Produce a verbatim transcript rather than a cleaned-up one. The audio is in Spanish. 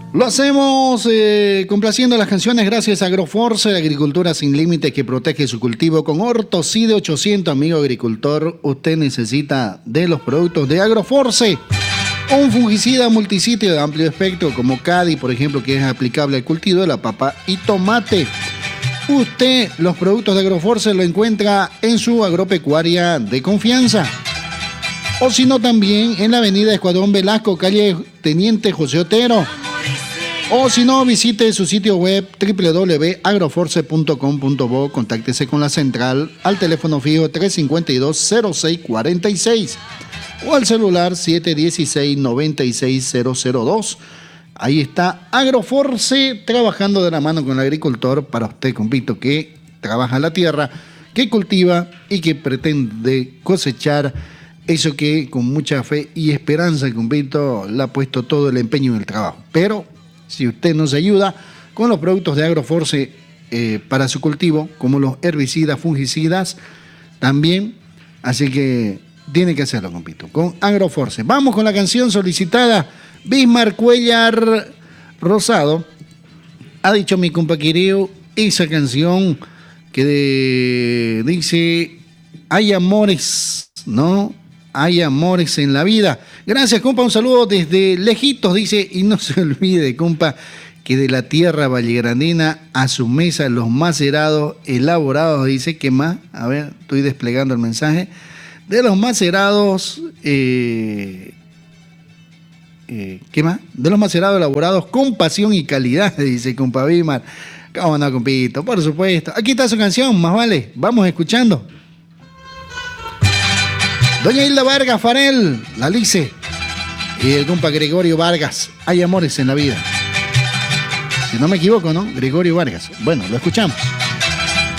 Lo hacemos eh, complaciendo las canciones gracias a Agroforce, la agricultura sin límites que protege su cultivo con Ortocide ochocientos. Amigo agricultor, usted necesita de los productos de Agroforce. Un fungicida multisitio de amplio espectro como Cadi, por ejemplo, que es aplicable al cultivo de la papa y tomate. Usted los productos de Agroforce lo encuentra en su agropecuaria de confianza. O si no, también en la avenida Escuadrón Velasco, calle Teniente José Otero. O si no, visite su sitio web doble u doble u doble u punto agroforce punto com punto bo. Contáctese con la central al teléfono fijo tres cinco dos, cero seis cuatro seis o al celular siete uno seis, nueve seis cero cero dos. Ahí está Agroforce trabajando de la mano con el agricultor para usted, compito, que trabaja la tierra, que cultiva y que pretende cosechar eso que con mucha fe y esperanza, compito, le ha puesto todo el empeño en el trabajo. Pero si usted nos ayuda con los productos de Agroforce eh, para su cultivo, como los herbicidas, fungicidas, también, así que tiene que hacerlo, compito, con Agroforce. Vamos con la canción solicitada, Bismarck Cuellar Rosado. Ha dicho mi compa Quireo, esa canción que de, dice, hay amores, ¿no? Hay amores en la vida. Gracias, compa, un saludo desde lejitos, dice, y no se olvide, compa, que de la tierra vallegranina a su mesa los macerados elaborados, dice, ¿qué más? A ver, estoy desplegando el mensaje. De los macerados, eh, eh, ¿qué más? De los macerados elaborados con pasión y calidad, dice, compa Bismarck. ¿Cómo no, compito? Por supuesto. Aquí está su canción, más vale. Vamos escuchando. Doña Hilda Vargas Farel, la Lice, y el compa Gregorio Vargas, hay amores en la vida. Si no me equivoco, ¿no? Gregorio Vargas. Bueno, lo escuchamos.